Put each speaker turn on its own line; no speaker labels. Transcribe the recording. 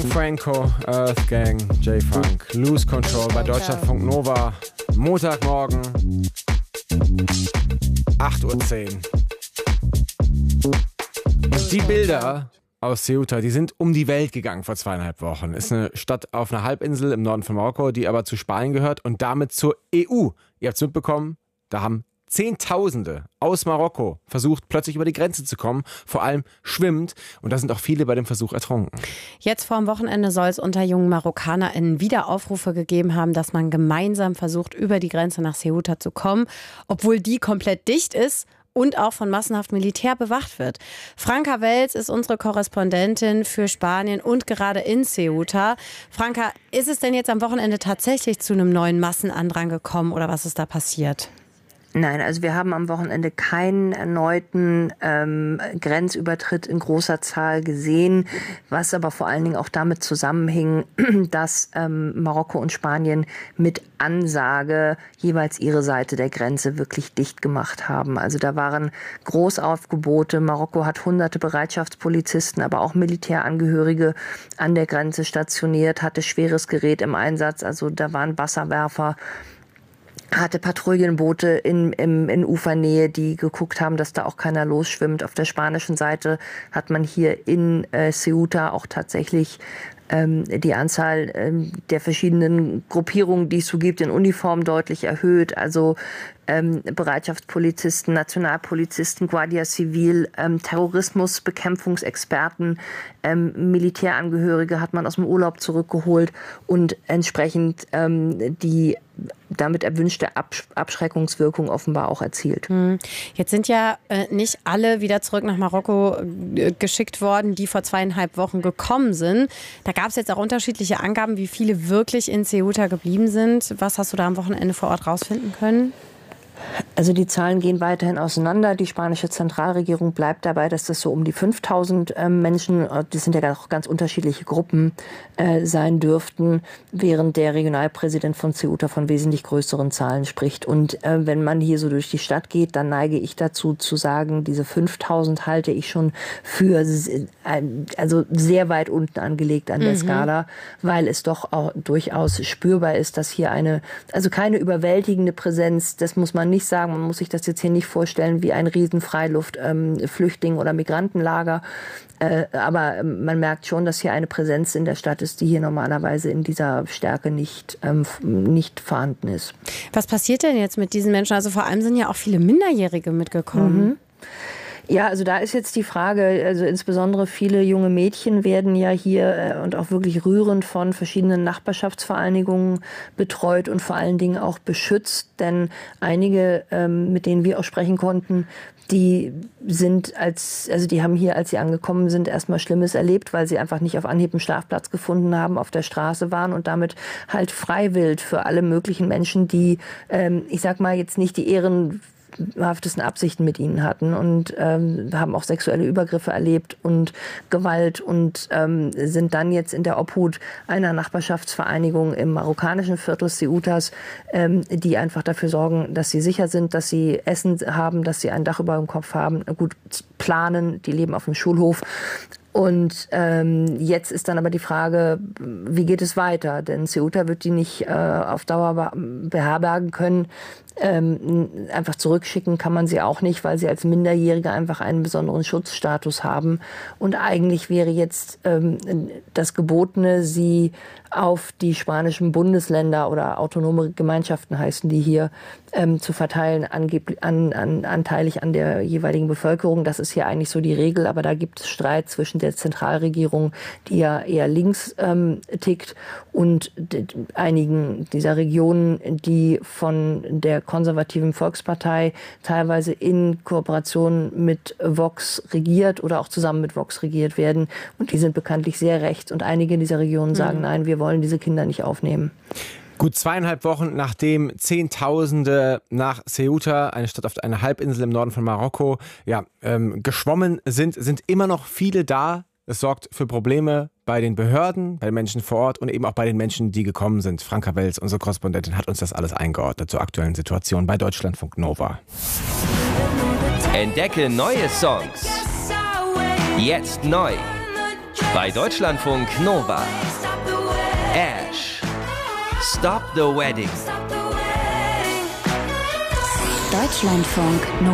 Franco, Earth Gang, J-Funk, Lose Control bei Deutschlandfunk Nova. Montagmorgen, 8:10 Uhr. Und die Bilder aus Ceuta, die sind um die Welt gegangen vor 2,5 Wochen. Ist eine Stadt auf einer Halbinsel im Norden von Marokko, die aber zu Spanien gehört und damit zur EU. Ihr habt es mitbekommen, da haben Zehntausende aus Marokko versucht, plötzlich über die Grenze zu kommen, vor allem schwimmend. Und da sind auch viele bei dem Versuch ertrunken.
Jetzt vor dem Wochenende soll es unter jungen MarokkanerInnen wieder Aufrufe gegeben haben, dass man gemeinsam versucht, über die Grenze nach Ceuta zu kommen, obwohl die komplett dicht ist und auch von massenhaft Militär bewacht wird. Franka Welz ist unsere Korrespondentin für Spanien und gerade in Ceuta. Franka, ist es denn jetzt am Wochenende tatsächlich zu einem neuen Massenandrang gekommen oder was ist da passiert?
Nein, also wir haben am Wochenende keinen erneuten Grenzübertritt in großer Zahl gesehen, was aber vor allen Dingen auch damit zusammenhing, dass Marokko und Spanien mit Ansage jeweils ihre Seite der Grenze wirklich dicht gemacht haben. Also da waren Großaufgebote. Marokko hat hunderte Bereitschaftspolizisten, aber auch Militärangehörige an der Grenze stationiert, hatte schweres Gerät im Einsatz. Also da waren Wasserwerfer, hatte Patrouillenboote in Ufernähe, die geguckt haben, dass da auch keiner losschwimmt. Auf der spanischen Seite hat man hier in Ceuta auch tatsächlich die Anzahl der verschiedenen Gruppierungen, die es so gibt, in Uniform deutlich erhöht. Also Bereitschaftspolizisten, Nationalpolizisten, Guardia Civil, Terrorismusbekämpfungsexperten, Militärangehörige hat man aus dem Urlaub zurückgeholt und entsprechend die damit erwünschte Abschreckungswirkung offenbar auch erzielt.
Jetzt sind ja nicht alle wieder zurück nach Marokko geschickt worden, die vor 2,5 Wochen gekommen sind. Da gab es jetzt auch unterschiedliche Angaben, wie viele wirklich in Ceuta geblieben sind. Was hast du da am Wochenende vor Ort rausfinden können?
Also die Zahlen gehen weiterhin auseinander. Die spanische Zentralregierung bleibt dabei, dass das so um die 5.000 Menschen, das sind ja auch ganz unterschiedliche Gruppen, sein dürften, während der Regionalpräsident von Ceuta von wesentlich größeren Zahlen spricht. Und wenn man hier so durch die Stadt geht, dann neige ich dazu zu sagen, diese 5.000 halte ich schon für also sehr weit unten angelegt an der Skala, weil es doch auch durchaus spürbar ist, dass hier also keine überwältigende Präsenz, das muss man nicht sagen, man muss sich das jetzt hier nicht vorstellen wie ein riesen Freiluft-Flüchtling- oder Migrantenlager, aber man merkt schon, dass hier eine Präsenz in der Stadt ist, die hier normalerweise in dieser Stärke nicht vorhanden ist.
Was passiert denn jetzt mit diesen Menschen? Also vor allem sind ja auch viele Minderjährige mitgekommen.
Ja, also da ist jetzt die Frage, also insbesondere viele junge Mädchen werden ja hier und auch wirklich rührend von verschiedenen Nachbarschaftsvereinigungen betreut und vor allen Dingen auch beschützt, denn einige, mit denen wir auch sprechen konnten, die haben hier, als sie angekommen sind, erstmal Schlimmes erlebt, weil sie einfach nicht auf Anhieb einen Schlafplatz gefunden haben, auf der Straße waren und damit halt freiwillig für alle möglichen Menschen, die, ich sag mal, jetzt nicht die ehrenhaftesten Absichten mit ihnen hatten und haben auch sexuelle Übergriffe erlebt und Gewalt und sind dann jetzt in der Obhut einer Nachbarschaftsvereinigung im marokkanischen Viertel Ceutas, die einfach dafür sorgen, dass sie sicher sind, dass sie Essen haben, dass sie ein Dach über dem Kopf haben, gut planen, die leben auf dem Schulhof. Und jetzt ist dann aber die Frage, wie geht es weiter? Denn Ceuta wird die nicht auf Dauer beherbergen können. Einfach zurückschicken kann man sie auch nicht, weil sie als Minderjährige einfach einen besonderen Schutzstatus haben. Und eigentlich wäre jetzt das Gebotene, sie auf die spanischen Bundesländer oder autonome Gemeinschaften heißen die hier, zu verteilen, anteilig an der jeweiligen Bevölkerung. Das ist hier eigentlich so die Regel, aber da gibt es Streit zwischen der Zentralregierung, die ja eher links tickt, und einigen dieser Regionen, die von der konservativen Volkspartei teilweise in Kooperation mit Vox regiert oder auch zusammen mit Vox regiert werden. Und die sind bekanntlich sehr rechts. Und einige dieser Regionen sagen, nein, wir wollen diese Kinder nicht aufnehmen.
Gut 2,5 Wochen nachdem Zehntausende nach Ceuta, eine Stadt auf einer Halbinsel im Norden von Marokko, geschwommen sind immer noch viele da. Es sorgt für Probleme bei den Behörden, bei den Menschen vor Ort und eben auch bei den Menschen, die gekommen sind. Franka Welz, unsere Korrespondentin, hat uns das alles eingeordnet zur aktuellen Situation bei Deutschlandfunk Nova.
Entdecke neue Songs. Jetzt neu. Bei Deutschlandfunk Nova. Ash. Stop the Wedding.
Deutschlandfunk Nova.